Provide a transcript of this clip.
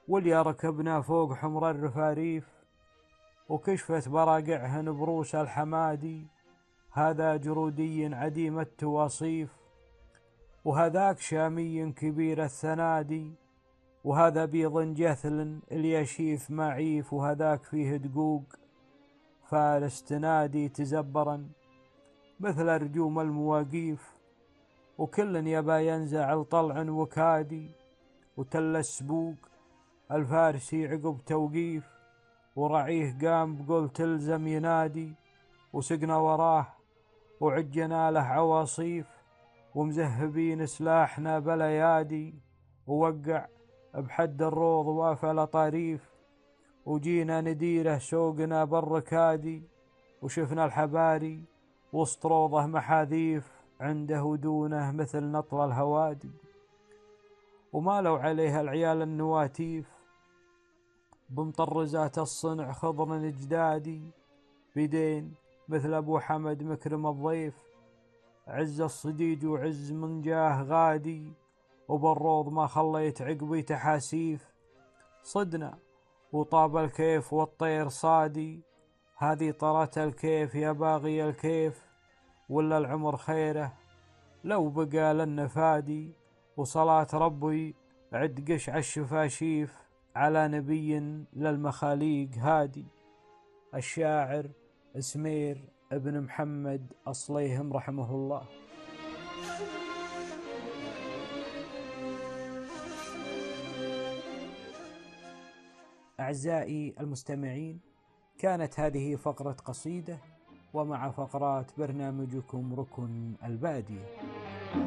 واليا ركبنا فوق حمر الرفاريف، وكشفت براقعهن بروس الحمادي. هذا جرودي عديم التواصيف، وهذاك شامي كبير الثنادي. وهذا بيض جثل اليشيف معيف، وهذاك فيه دقوق فارس تنادي تزبرا مثل رجوم المواقيف. وكل يبا ينزع لطلع وكادي، وتل السبوق الفارسي عقب توقيف. ورعيه قام بقول تلزم ينادي، وسقنا وراه وعجنا له عواصيف. ومزهبين سلاحنا بليادي، ووقع بحد الروض وافل طريف. وجينا نديره سوقنا بالركادي، وشفنا الحباري وسط روضه محاذيف. عنده دونه مثل نطل الهوادي، ومالوا عليها العيال النواتيف بمطرزات الصنع خضر جدادي. بيدين مثل ابو حمد مكرم الضيف، عز الصديج وعز من جاه غادي. وبالروض ما خليت عقبي تحاسيف، صدنا وطاب الكيف والطير صادي. هذه طرت الكيف يا باغي الكيف، ولا العمر خيره لو بقى للنفادي. وصلاة ربي عد قشع الشفاشيف، على نبي للمخاليق هادي. الشاعر سمير ابن محمد أصليهم رحمه الله. أعزائي المستمعين، كانت هذه فقرة قصيدة ومع فقرات برنامجكم ركن البادية.